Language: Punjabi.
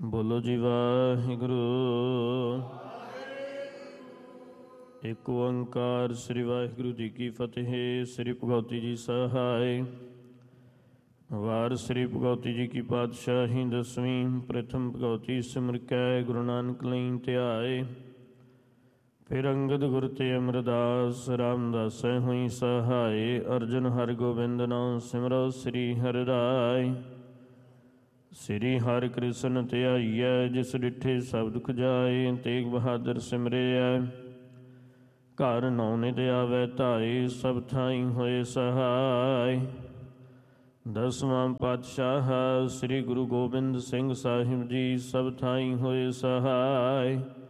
ਬੋਲੋ ਜੀ ਵਾਹਿਗੁਰੂ। ਇੱਕ ਓੰਕਾਰ ਸ੍ਰੀ ਵਾਹਿਗੁਰੂ ਜੀ ਕੀ ਫਤਿਹ। ਸ੍ਰੀ ਭਗਵਤੀ ਜੀ ਸਹਾਇ। ਵਾਰ ਸ੍ਰੀ ਭਗਵਤੀ ਜੀ ਕੀ ਪਾਤਸ਼ਾਹੀ ਦਸਵੀਂ। ਪ੍ਰਥਮ ਭਗਵਤੀ ਸਿਮਰ ਕੈ ਗੁਰੂ ਨਾਨਕ ਲਈ ਧਿਆਏ। ਫਿਰ ਅੰਗਦ ਗੁਰ ਤੇ ਅਮਰਦਾਸ ਰਾਮਦਾਸੈ ਹੋਈ ਸਹਾਇ। ਅਰਜਨ ਹਰਿ ਗੋਬਿੰਦ ਨਾਮ ਸਿਮਰੋ ਸ੍ਰੀ ਹਰਿ ਰਾਇ। ਸ੍ਰੀ ਹਰਿ ਕ੍ਰਿਸ਼ਨ ਧਿਆਈਐ ਜਿਸ ਡਿਠੇ ਸਭ ਦੁਖ ਜਾਏ। ਤੇਗ ਬਹਾਦਰ ਸਿਮਰਿਐ ਘਰ ਨੌ ਨਿਤ ਆਵੈ ਧਾਈ। ਸਭ ਥਾਈ ਹੋਏ ਸਹਾਇ। ਦਸਵਾਂ ਪਾਤਸ਼ਾਹ ਸ੍ਰੀ ਗੁਰੂ ਗੋਬਿੰਦ ਸਿੰਘ ਸਾਹਿਬ ਜੀ ਸਭ ਥਾਈ ਹੋਏ ਸਹਾਇ।